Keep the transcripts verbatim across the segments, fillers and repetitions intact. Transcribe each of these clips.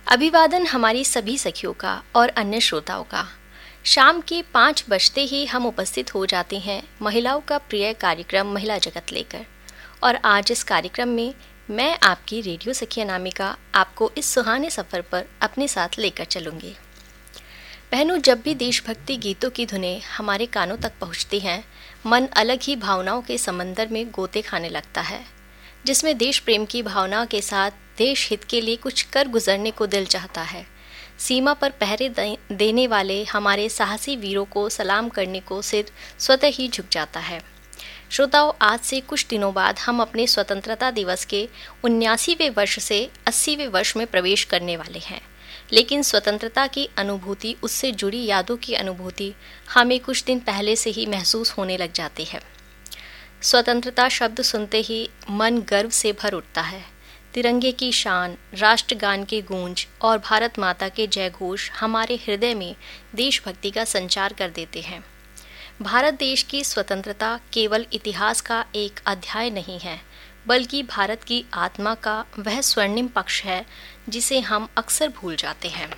अभिवादन हमारी सभी सखियों का और अन्य श्रोताओं का। शाम के पाँच बजते ही हम उपस्थित हो जाते हैं महिलाओं का प्रिय कार्यक्रम महिला जगत लेकर। और आज इस कार्यक्रम में मैं आपकी रेडियो सखी अनामिका आपको इस सुहाने सफ़र पर अपने साथ लेकर चलूँगी। बहनों, जब भी देशभक्ति गीतों की धुनें हमारे कानों तक पहुँचती हैं, मन अलग ही भावनाओं के समंदर में गोते खाने लगता है, जिसमें देश प्रेम की भावना के साथ देश हित के लिए कुछ कर गुजरने को दिल चाहता है। सीमा पर पहरे देने वाले हमारे साहसी वीरों को सलाम करने को सिर स्वतः ही झुक जाता है। श्रोताओं, आज से कुछ दिनों बाद हम अपने स्वतंत्रता दिवस के उन्यासीवें वर्ष से अस्सीवें वर्ष में प्रवेश करने वाले हैं। लेकिन स्वतंत्रता की अनुभूति, उससे जुड़ी यादों की अनुभूति हमें कुछ दिन पहले से ही महसूस होने लग जाती है। स्वतंत्रता शब्द सुनते ही मन गर्व से भर उठता है। तिरंगे की शान, राष्ट्रगान के गूंज और भारत माता के जय घोष हमारे हृदय में देशभक्ति का संचार कर देते हैं। भारत देश की स्वतंत्रता केवल इतिहास का एक अध्याय नहीं है, बल्कि भारत की आत्मा का वह स्वर्णिम पक्ष है जिसे हम अक्सर भूल जाते हैं।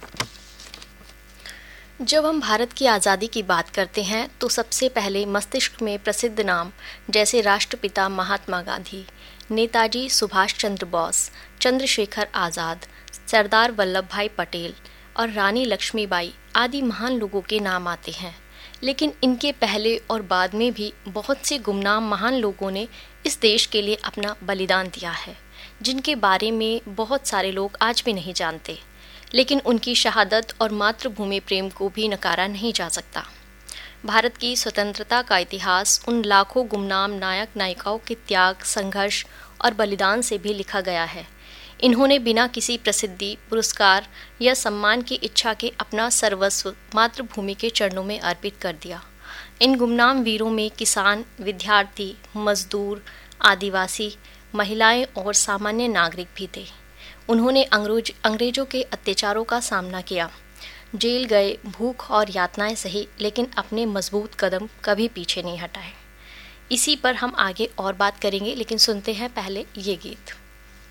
जब हम भारत की आज़ादी की बात करते हैं तो सबसे पहले मस्तिष्क में प्रसिद्ध नाम जैसे राष्ट्रपिता महात्मा गांधी, नेताजी सुभाष चंद्र बोस, चंद्रशेखर आज़ाद, सरदार वल्लभ भाई पटेल और रानी लक्ष्मीबाई आदि महान लोगों के नाम आते हैं। लेकिन इनके पहले और बाद में भी बहुत से गुमनाम महान लोगों ने इस देश के लिए अपना बलिदान दिया है, जिनके बारे में बहुत सारे लोग आज भी नहीं जानते। लेकिन उनकी शहादत और मातृभूमि प्रेम को भी नकारा नहीं जा सकता। भारत की स्वतंत्रता का इतिहास उन लाखों गुमनाम नायक नायिकाओं के त्याग, संघर्ष और बलिदान से भी लिखा गया है। इन्होंने बिना किसी प्रसिद्धि, पुरस्कार या सम्मान की इच्छा के अपना सर्वस्व मातृभूमि के चरणों में अर्पित कर दिया। इन गुमनाम वीरों में किसान, विद्यार्थी, मजदूर, आदिवासी, महिलाएं और सामान्य नागरिक भी थे। उन्होंने अंग्रेज अंग्रेजों के अत्याचारों का सामना किया, जेल गए, भूख और यातनाएं सही, लेकिन अपने मजबूत कदम कभी पीछे नहीं हटाए। इसी पर हम आगे और बात करेंगे, लेकिन सुनते हैं पहले ये गीत।